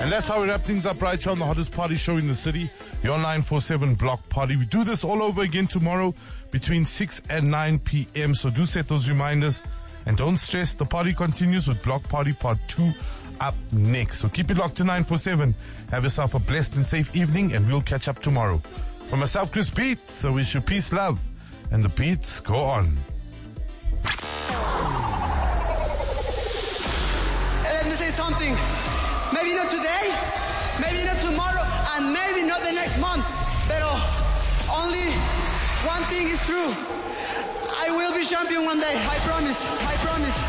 And that's how we wrap things up right here on the hottest party show in the city, your 947 Block Party. We do this all over again tomorrow between 6 and 9 p.m. So do set those reminders. And don't stress, the party continues with Block Party Part 2 up next. So keep it locked to 947. Have yourself a blessed and safe evening, and we'll catch up tomorrow. From myself, Chris Beats, so wish you peace, love, and the beats go on. Let me say something. Maybe not today, maybe not tomorrow, and maybe not the next month. But only one thing is true. I will be champion one day. I promise.